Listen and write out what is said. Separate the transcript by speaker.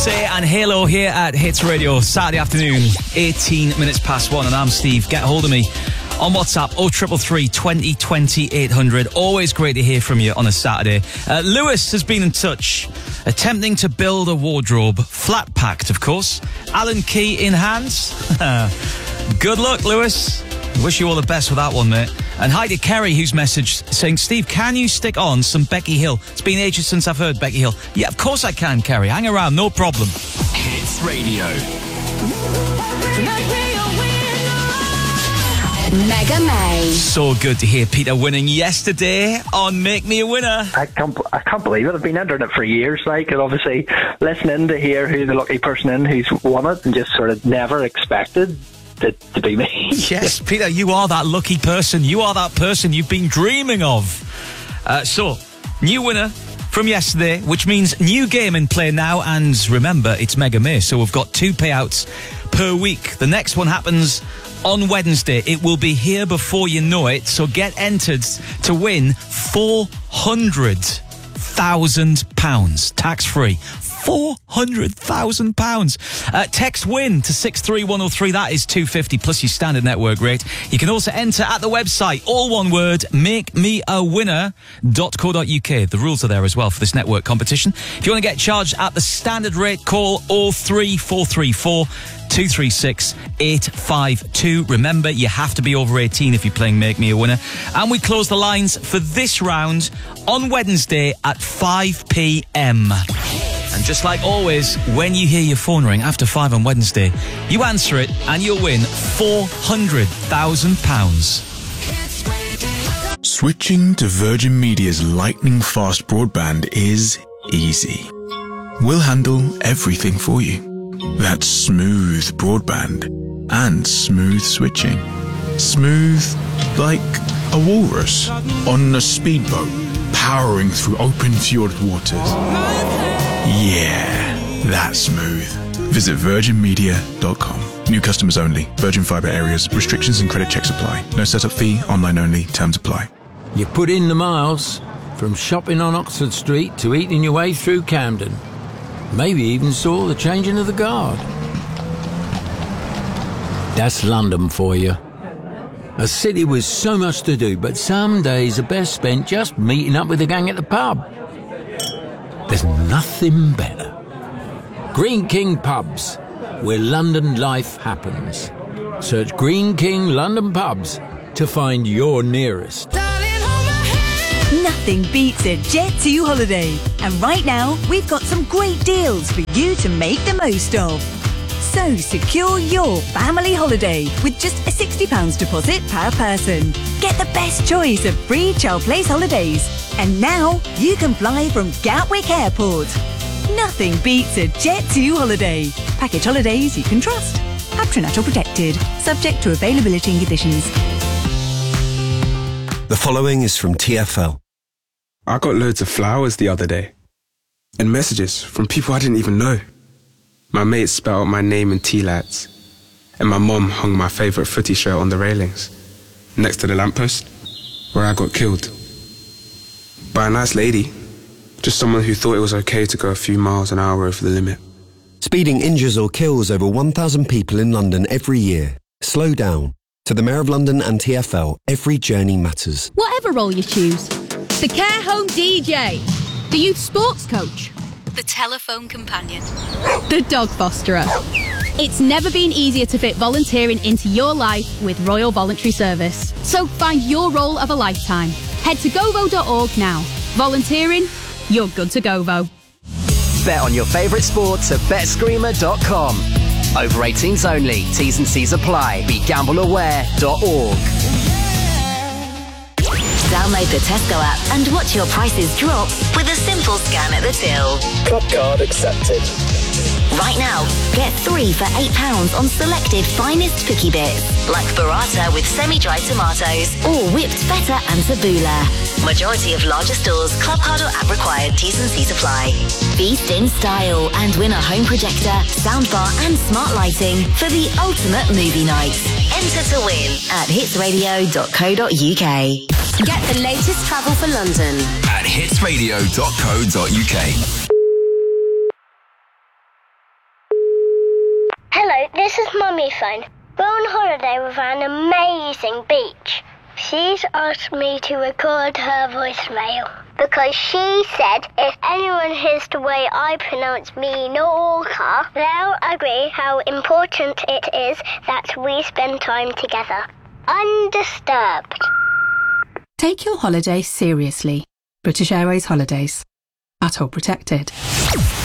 Speaker 1: Beyonce and Halo here at Hits Radio. Saturday afternoon, 18 minutes past 1, and I'm Steve. Get hold of me on WhatsApp, 0333 20 20 800. Always great to hear from you on a Saturday. Lewis has been in touch, attempting to build a wardrobe, flat packed, of course. Allen key in hands. Good luck, Lewis. Wish you all the best with that one, mate. And hi to Kerry, who's messaged saying, Steve, can you stick on some Becky Hill? It's been ages since I've heard Becky Hill. Yeah, of course I can, Kerry. Hang around, no problem.
Speaker 2: Hits Radio.
Speaker 3: Mega May.
Speaker 1: So good to hear Peter winning yesterday on Make Me a Winner.
Speaker 4: I can't believe it. I've been entering it for years, and obviously listening to hear who the lucky person in who's won it, and just sort of never expected to be me.
Speaker 1: Yes, Peter, you are that lucky person. You are that person you've been dreaming of. So, new winner from yesterday, which means new game in play now. And remember, it's Mega May, so we've got 2 payouts per week. The next one happens on Wednesday. It will be here before you know it. So get entered to win £400,000 tax-free. £400,000. Text WIN to 63103. That is $2.50 plus your standard network rate. You can also enter at the website, all one word, makemeawinner.co.uk. The rules are there as well for this network competition. If you want to get charged at the standard rate, call 03434 236 852. Remember, you have to be over 18 if you're playing Make Me a Winner. And we close the lines for this round on Wednesday at 5 p.m. And just like always, when you hear your phone ring after 5 on Wednesday, you answer it and you'll win £400,000.
Speaker 5: Switching to Virgin Media's lightning-fast broadband is easy. We'll handle everything for you. That's smooth broadband and smooth switching. Smooth like a walrus on a speedboat powering through open fjord waters. Yeah, that's smooth. Visit virginmedia.com. New customers only. Virgin Fibre areas. Restrictions and credit checks apply. No setup fee. Online only. Terms apply.
Speaker 6: You put in the miles, from shopping on Oxford Street to eating your way through Camden. Maybe even saw the changing of the guard. That's London for you. A city with so much to do, but some days are best spent just meeting up with the gang at the pub. There's nothing better. Green King Pubs, where London life happens. Search Green King London Pubs to find your nearest.
Speaker 7: Nothing beats a Jet2 holiday. And right now, we've got some great deals for you to make the most of. So secure your family holiday with just a £60 deposit per person. Get the best choice of free child place holidays. And now you can fly from Gatwick Airport. Nothing beats a Jet2 holiday. Package holidays you can trust. Patronage protected. Subject to availability and conditions.
Speaker 8: The following is from TFL.
Speaker 9: I got loads of flowers the other day. And messages from people I didn't even know. My mates spelled out my name in T-lads. And my mum hung my favourite footy shirt on the railings, next to the lamppost, where I got killed. By a nice lady. Just someone who thought it was okay to go a few miles an hour over the limit.
Speaker 8: Speeding injures or kills over 1,000 people in London every year. Slow down. To the Mayor of London and TFL, every journey matters.
Speaker 10: Whatever role you choose. The care home DJ. The youth sports coach.
Speaker 3: The telephone companion.
Speaker 10: The dog fosterer. It's never been easier to fit volunteering into your life with Royal Voluntary Service. So find your role of a lifetime. Head to govo.org now. Volunteering, you're good to Govo.
Speaker 11: Bet on your favourite sports at betscreamer.com. Over 18s only. T's and C's apply. BeGambleAware.org.
Speaker 3: Download the Tesco app and watch your prices drop with a simple scan at the till.
Speaker 12: Club card accepted.
Speaker 3: Right now, get 3 for £8 on selected finest cookie bits, like burrata with semi-dried tomatoes or whipped feta and tabbouleh. Majority of larger stores, club card or app required. T's and C's apply. Feast in style and win a home projector, soundbar and smart lighting for the ultimate movie night. Enter to win at hitsradio.co.uk.
Speaker 13: Get the latest travel for London
Speaker 2: at hitsradio.co.uk. Hello, this is Mummy phone. We're on holiday with an amazing beach. She's asked me to record her voicemail because she said if anyone hears the way I pronounce Minorca, they'll agree how important it is that we spend time together. Undisturbed.
Speaker 12: Take your holiday seriously. British Airways Holidays. ATOL protected.